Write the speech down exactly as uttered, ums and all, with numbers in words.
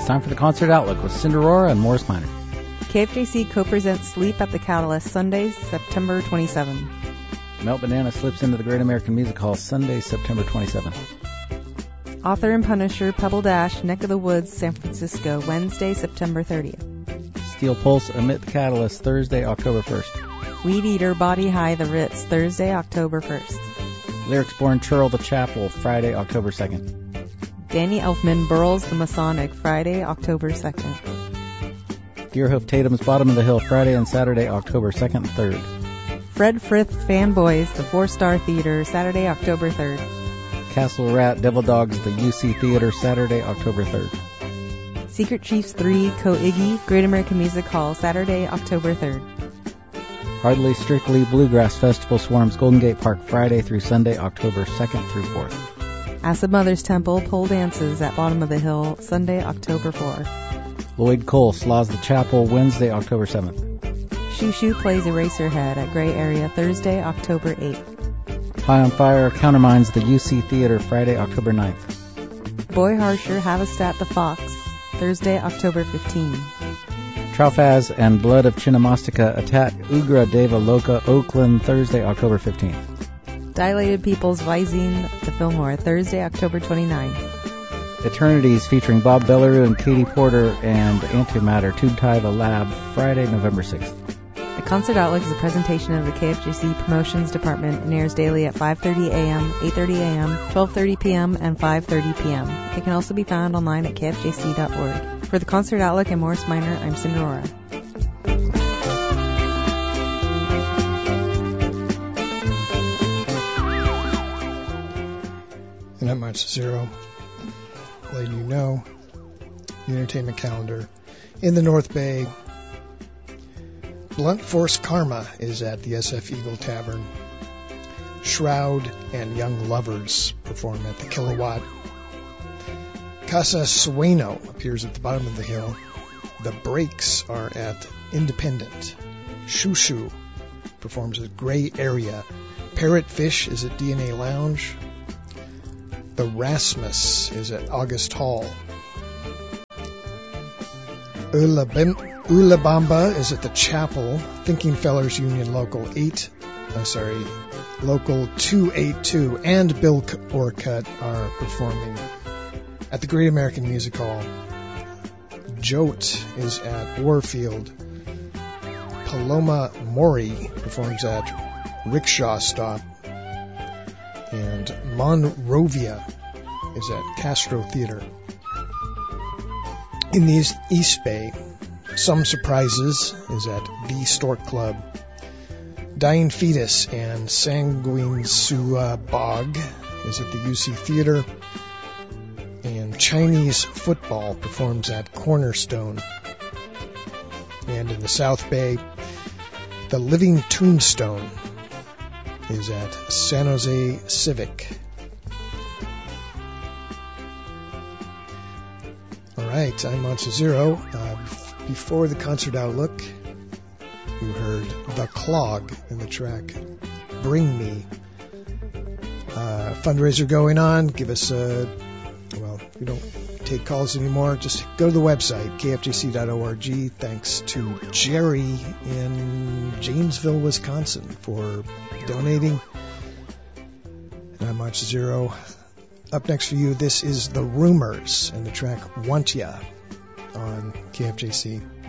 It's time for the Concert Outlook with Cinderora and Morris Minor. K F J C co-presents Sleep at the Catalyst, Sunday, September twenty-seventh. Melt Banana slips into the Great American Music Hall, Sunday, September twenty-seventh. Author and Punisher, Pebble Dash, Neck of the Woods, San Francisco, Wednesday, September thirtieth. Steel Pulse, Amid the Catalyst, Thursday, October first. Weed Eater, Body High, The Ritz, Thursday, October first. Lyrics Born, Churl the Chapel, Friday, October second. Danny Elfman, Burls the Masonic, Friday, October second. Deerhoof Tatum's Bottom of the Hill, Friday and Saturday, October second and third. Fred Frith, Fanboys, The Four Star Theater, Saturday, October third. Castle Rat, Devil Dogs, the U C Theater, Saturday, October third. Secret Chiefs three, Co-Iggy, Great American Music Hall, Saturday, October third. Hardly Strictly Bluegrass Festival swarms Golden Gate Park, Friday through Sunday, October second through fourth. Acid Mother's Temple, Pole Dances at Bottom of the Hill, Sunday, October fourth. Lloyd Cole, Slaws the Chapel, Wednesday, October seventh. Shushu plays Eraserhead at Gray Area, Thursday, October eighth. High on Fire, Countermines, the U C Theater, Friday, October ninth. Boy Harsher, Havastat the Fox, Thursday, October fifteenth. Traufaz and Blood of Chinnamastica attack Ugra Deva Loka, Oakland, Thursday, October fifteenth. Dilated Peoples, Visine the Fillmore, Thursday, October twenty-ninth. Eternities featuring Bob Bellarue and Katie Porter and Antimatter, Tube Tie the Lab, Friday, November sixth. The Concert Outlook is a presentation of the K F J C Promotions Department and airs daily at five thirty a.m., eight thirty a.m., twelve thirty p.m., and five thirty p.m. It can also be found online at k f j c dot org. For the Concert Outlook and Morris Minor, I'm Cinderora. And I'm March Zero, letting you know the entertainment calendar in the North Bay. Blunt Force Karma is at the S F Eagle Tavern. Shroud and Young Lovers perform at the Kilowatt. Casa Sueno appears at the Bottom of the Hill. The Breaks are at Independent. Shushu performs at Gray Area. Parrotfish is at D N A Lounge. The Rasmus is at August Hall. Ulabim- Ulabamba is at the Chapel. Thinking Fellers Union Local eight, I'm sorry, Local two eighty-two and Bill Orcutt are performing at the Great American Music Hall. Jote is at Warfield. Paloma Mori performs at Rickshaw Stop. And Monrovia is at Castro Theater. In the East Bay, Some Surprises is at The Stork Club. Dying Fetus and Sanguine Sua Bog is at the U C Theater. And Chinese Football performs at Cornerstone. And in the South Bay, The Living Tombstone is at San Jose Civic. Alright, I'm Monster Zero. Uh, before the Concert Outlook, you heard The Clog in the track Bring Me. Uh, fundraiser going on. Give us a, well, we don't take calls anymore. Just go to the website, k f j c dot org. Thanks to Jerry in Janesville, Wisconsin for donating. And I'm March Zero. Up next for you, this is The Rumors and the track Want Ya on K F J C.